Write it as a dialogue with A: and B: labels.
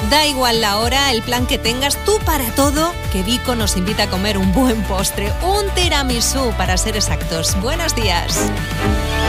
A: Da igual la hora, el plan que tengas, tú para todo, que Vico nos invita a comer un buen postre, un tiramisú para ser exactos. Buenos días.